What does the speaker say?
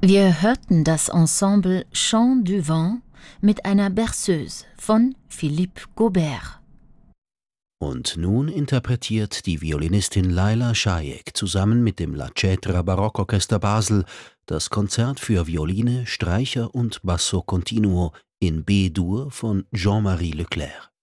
Wir hörten das Ensemble Chant du Vent mit einer Berceuse von Philippe Gaubert. Und nun interpretiert die Violinistin Laila Shayek zusammen mit dem La Cetra Barockorchester Basel das Konzert für Violine, Streicher und Basso Continuo in B-Dur von Jean-Marie Leclerc.